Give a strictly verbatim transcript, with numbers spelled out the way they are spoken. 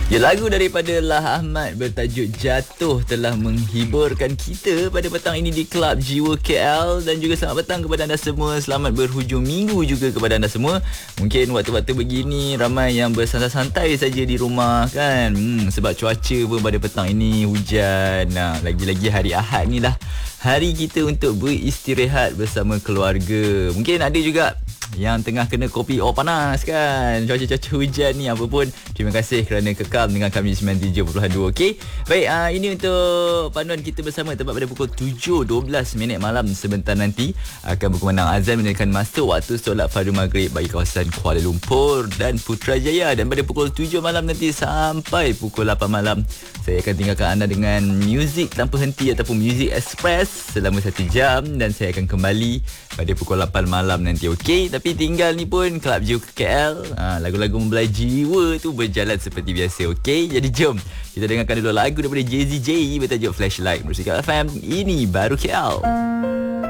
Ya, lagu daripada Lah Ahmad bertajuk Jatuh telah menghiburkan kita pada petang ini di Club Jiwa K L. Dan juga selamat petang kepada anda semua. Selamat berhujung minggu juga kepada anda semua. Mungkin waktu-waktu begini ramai yang bersantai-santai saja di rumah kan, hmm, sebab cuaca pun pada petang ini hujan. Nah, lagi-lagi hari Ahad ni lah hari kita untuk beristirahat bersama keluarga. Mungkin ada juga yang tengah kena kopi oh panas kan, cuaca-cuaca hujan ni. Apa pun, terima kasih kerana kekal dengan kami sembilan puluh tujuh perpuluhan dua. Okey, baik, uh, ini untuk panduan kita bersama. Tepat pada pukul tujuh dua belas minit malam sebentar nanti akan berkumandang azan menunjukkan masa waktu solat fardu maghrib bagi kawasan Kuala Lumpur dan Putrajaya. Dan pada pukul tujuh malam nanti sampai pukul lapan malam saya akan tinggalkan anda dengan muzik tanpa henti ataupun Music Express selama satu jam. Dan saya akan kembali pada pukul lapan malam nanti. Okey, tapi tinggal ni pun Club Jiwa K L, ha, lagu-lagu membelai jiwa tu berjalan seperti biasa. Okey, jadi jom kita dengarkan dulu lagu daripada Jay Z J bertajuk Flashlight. Musik F M, ini baru K L.